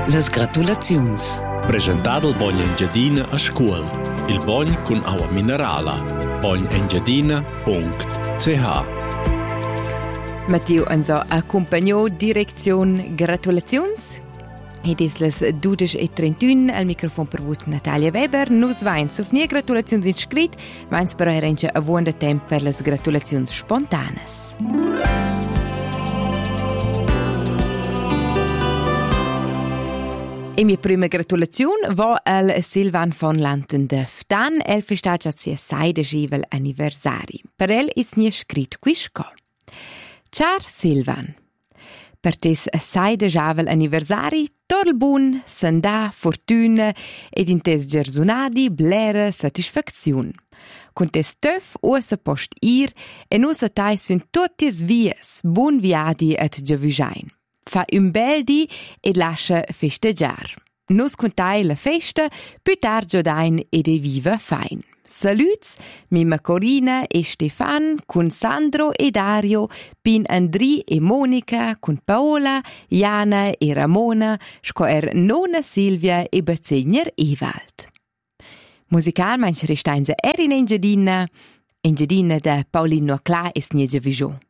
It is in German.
Las gratulaziuns. Presentato il Bogn Engiadina a scuola. Il Bogn con acqua minerale. bognengiadina.ch. Matteo Anzo accompagnò direzione gratulazions. Ed es las 12:31 al microfono per voi Natalia Weber. Nus vains auf nie gratulazions inscrit, vains però arrangia a buon tempo per las gratulazions spontanes. E mia prima gratulazione va al Silvan von Lanten de Ftan, el festeggia sia 60 anniversari. Per el is nie scrit quisco. Ciao Silvan. Per tes 60 anniversari, tot bun, sandà, fortuna ed in tes gerzunadi blera satisfazione. Con tes töff usa post ir e nusa tai sunt toties vies, bun viadi et giavisain. Fa un bel di ed lascia festeggiar. Nus contai la festa, più tardi dain ed e viva fain. Saluts, mima Corina e Stefan, con Sandro e Dario, pin Andri e Monica, con Paola, Jana e Ramona, sco nonna Silvia e Bezegner Ewald. Musical manch restainza in Engiadina da Paulino Cla e Sniegia Vision.